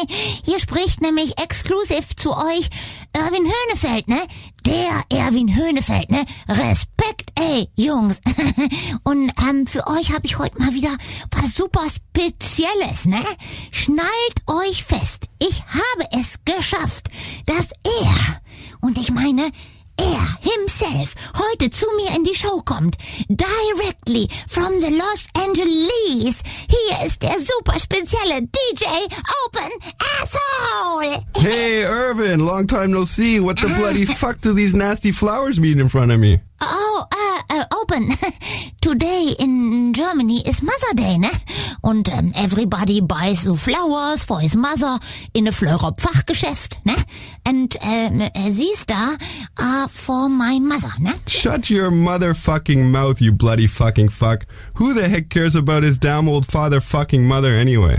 Hier spricht nämlich exklusiv zu euch Erwin Höhnefeld, ne? Der Erwin Höhnefeld, ne? Respekt, ey, Jungs. Und für euch habe ich heute mal wieder was super Spezielles, ne? Schnallt euch fest. Ich habe es geschafft, dass und ich meine, er himself heute zu mir in die Show kommt. Directly from the Los Angeles. Hier ist der super spezielle DJ Open Asshole. Hey, Erwin, long time no see. What the bloody fuck do these nasty flowers mean in front of me? Open. Today in Germany is Mother Day, ne? Und everybody buys the flowers for his mother in a Fleurop-Fachgeschäft, ne? And these are for my mother, ne? Shut your motherfucking mouth, you bloody fucking fuck. Who the heck cares about his damn old father fucking mother anyway?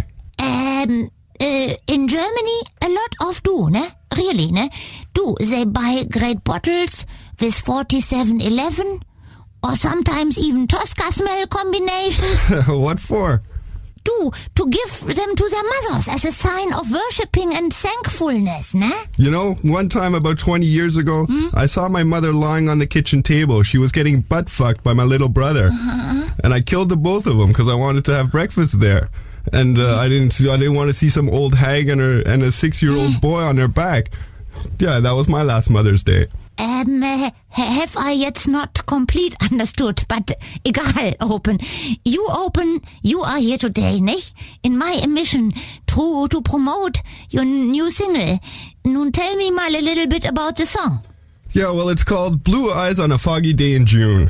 In Germany, a lot of do, ne? Really, ne? They buy great bottles with 4711 or sometimes even Tosca smell combinations. What for? To give them to their mothers as a sign of worshipping and thankfulness, ne? You know, one time about 20 years ago, I saw my mother lying on the kitchen table. She was getting butt fucked by my little brother. And I killed the both of them because I wanted to have breakfast there. And I didn't want to see some old hag and a 6-year-old boy on their back. Yeah, that was my last Mother's Day. Have I yet not complete understood, but egal, Open. You are here today, nicht? In my mission to promote your new single. Nun tell me mal a little bit about the song. Yeah, well, it's called Blue Eyes on a Foggy Day in June.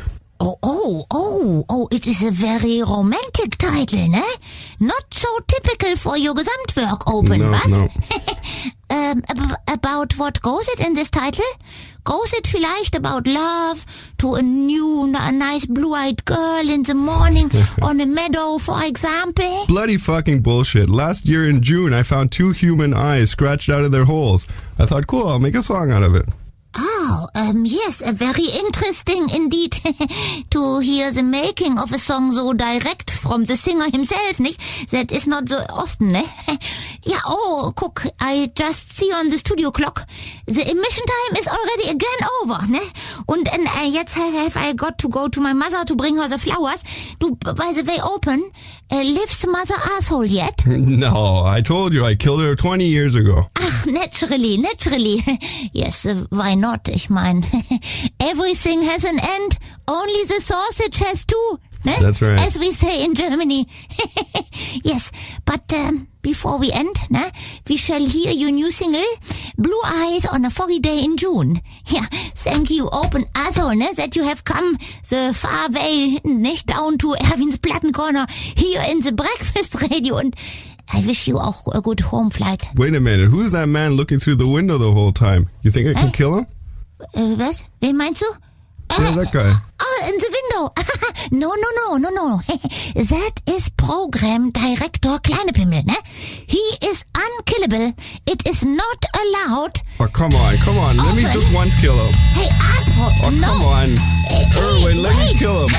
Oh, it is a very romantic title, ne? Not so typical for your Gesamtwerk, Open, was? No. About what goes it in this title? Goes it vielleicht about love to a nice blue-eyed girl in the morning on a meadow, for example? Bloody fucking bullshit. Last year in June, I found 2 human eyes scratched out of their holes. I thought, cool, I'll make a song out of it. Oh, yes, very interesting indeed to hear the making of a song so direct from the singer himself, nicht? That is not so often, ne? Yeah, guck, I just see on the studio clock, the emission time is already again over, ne? Und jetzt have I got to go to my mother to bring her the flowers. By the way, Open, lives the mother asshole yet? No, I told you I killed her 20 years ago. Ach, naturally. Yes, why not? Ich meine, everything has an end, only the sausage has two. Ne? That's right. As we say in Germany. Yes, but before we end, ne, we shall hear your new single, Blue Eyes on a Foggy Day in June. Yeah, thank you, Open Asshole, ne, that you have come the far way, nicht, down to Erwin's Plattencorner here in the Breakfast Radio, and I wish you auch a good home flight. Wait a minute, who's that man looking through the window the whole time? You think I can kill him? Was? Wen meinst du? Yeah, that guy. Oh, in the window. No. That is Program Director Kleinepimmel, ne? He is unkillable. It is not allowed. Oh, come on. Let me just once kill him. Hey, asshole. Oh, no. come on. Hey, Erwin, let me kill him.